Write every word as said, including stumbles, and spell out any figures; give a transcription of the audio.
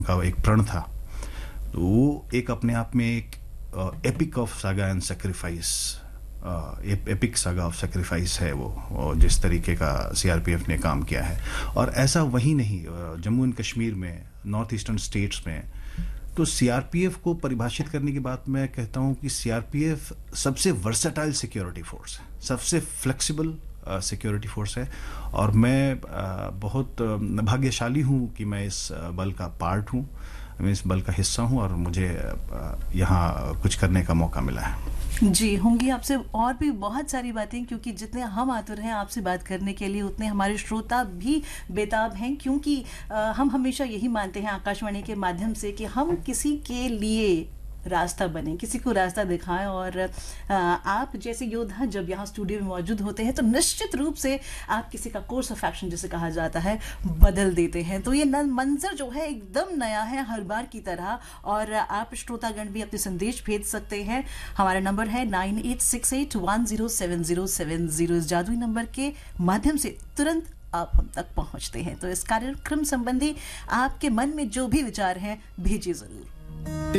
का एक प्रण था, तो वो एक अपने आप में एक epic of saga and sacrifice, epic saga of sacrifice है वो, और जिस तरीके का सीआरपीएफ ने काम किया है। और ऐसा वही नहीं, जम्मू एंड कश्मीर में, नॉर्थ ईस्टर्न स्टेट्स में, तो सीआरपीएफ को परिभाषित करने की बात मैं कहता हूँ कि सीआरपीएफ सबसे वर्सेटाइल सिक्योरिटी फोर्स है, सबसे फ्लेक्सिबल सिक्योरिटी फोर्स है। और मैं uh, बहुत uh, भाग्यशाली हूँ कि मैं इस uh, बल का पार्ट हूँ, मैं इस बल का हिस्सा हूँ, और मुझे uh, यहाँ कुछ करने का मौका मिला है। जी, होंगी आपसे और भी बहुत सारी बातें, क्योंकि जितने हम आतुर हैं आपसे बात करने के लिए, उतने हमारे श्रोता भी बेताब हैं, क्योंकि आ, हम हमेशा यही मानते हैं आकाशवाणी के माध्यम से कि हम किसी के लिए रास्ता बने, किसी को रास्ता दिखाएं। और आ, आप जैसे योद्धा जब यहाँ स्टूडियो में मौजूद होते हैं तो निश्चित रूप से आप किसी का कोर्स ऑफ एक्शन जिसे कहा जाता है बदल देते हैं। तो ये मंजर जो है एकदम नया है हर बार की तरह। और आप श्रोतागण भी अपने संदेश भेज सकते हैं। हमारा नंबर है nine eight six eight one zero seven zero seven zero. इस जादुई नंबर के माध्यम से तुरंत आप हम तक पहुंचते हैं। तो इस कार्यक्रम संबंधी आपके मन में जो भी विचार हैं भेजिए जरूर।